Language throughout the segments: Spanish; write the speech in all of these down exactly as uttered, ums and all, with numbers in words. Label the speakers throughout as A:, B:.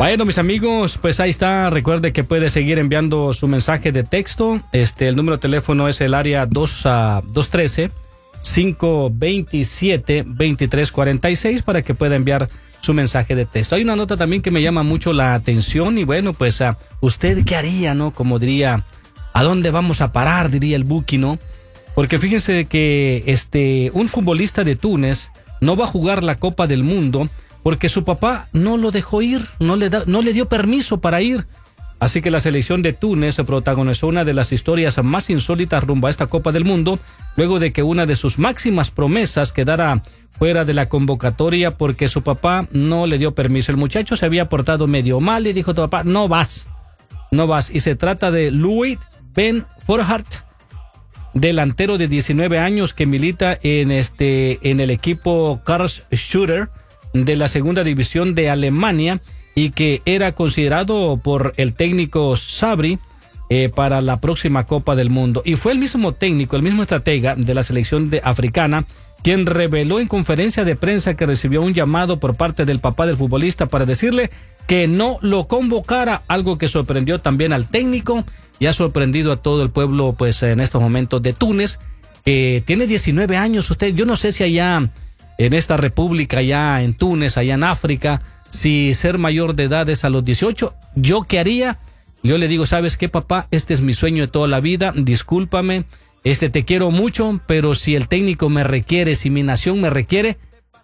A: Bueno, mis amigos, pues ahí está. Recuerde que puede seguir enviando su mensaje de texto. Este, el número de teléfono es el área dos trece, cinco veintisiete, veintitrés cuarenta y seis para que pueda enviar su mensaje de texto. Hay una nota también que me llama mucho la atención y bueno, pues uh, usted qué haría, ¿no? Como diría, ¿a dónde vamos a parar? Diría el Buki, ¿no? Porque fíjense que este, un futbolista de Túnez no va a jugar la Copa del Mundo porque su papá no lo dejó ir, no le, da, no le dio permiso para ir. Así que la selección de Túnez protagonizó una de las historias más insólitas rumbo a esta Copa del Mundo, luego de que una de sus máximas promesas quedara fuera de la convocatoria porque su papá no le dio permiso. El muchacho se había portado medio mal y dijo a tu papá, no vas, no vas. Y se trata de Louis Ben Forhart, delantero de diecinueve años que milita en, este, en el equipo Karlsruhe de la segunda división de Alemania y que era considerado por el técnico Sabri eh, para la próxima Copa del Mundo. Y fue el mismo técnico, el mismo estratega de la selección de africana quien reveló en conferencia de prensa que recibió un llamado por parte del papá del futbolista para decirle que no lo convocara, algo que sorprendió también al técnico y ha sorprendido a todo el pueblo pues en estos momentos de Túnez, que tiene diecinueve años. Usted, yo no sé si allá en esta república, allá en Túnez, allá en África, si ser mayor de edad es a los dieciocho. ¿Yo qué haría? Yo le digo, ¿sabes qué, papá? Este es mi sueño de toda la vida, discúlpame, este te quiero mucho, pero si el técnico me requiere, si mi nación me requiere,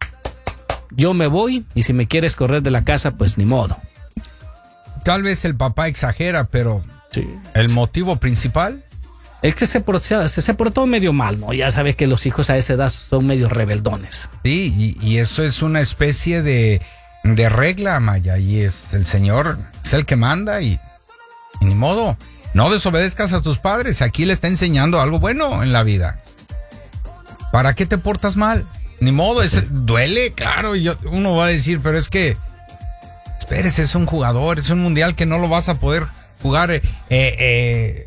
A: yo me voy, y si me quieres correr de la casa, pues ni modo.
B: Tal vez el papá exagera, pero sí, el motivo principal
A: es que se portó, se, se portó medio mal, ¿no? Ya sabes que los hijos a esa edad son medio rebeldones.
B: Sí, y, y eso es una especie de, de regla, Maya, y es el señor, es el que manda y, y ni modo. No desobedezcas a tus padres, aquí le está enseñando algo bueno en la vida. ¿Para qué te portas mal? Ni modo, es, duele, claro, yo, uno va a decir, pero es que, espérese, es un jugador, es un mundial que no lo vas a poder jugar eh, eh,